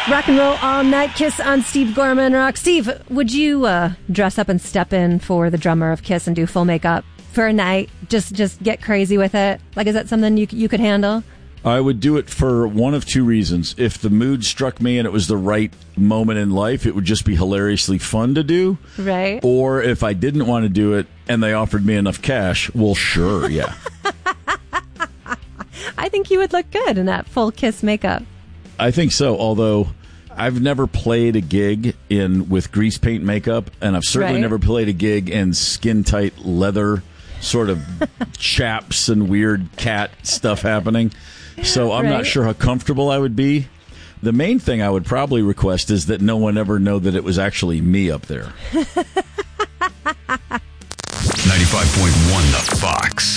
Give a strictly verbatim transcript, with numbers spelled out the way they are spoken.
Rock and roll all night. Kiss on Steve Gorman Rock. Steve, would you uh, dress up and step in for the drummer of Kiss and do full makeup for a night? Just just get crazy with it? Like, is that something you you could handle? I would do it for one of two reasons. If the mood struck me and it was the right moment in life, it would just be hilariously fun to do. Right. Or if I didn't want to do it and they offered me enough cash, well, sure, yeah. I think you would look good in that full Kiss makeup. I think so, although I've never played a gig in with grease paint makeup, and I've certainly right. never played a gig in skin-tight leather sort of chaps and weird cat stuff happening. So I'm right. not sure how comfortable I would be. The main thing I would probably request is that no one ever know that it was actually me up there. ninety-five point one The Fox.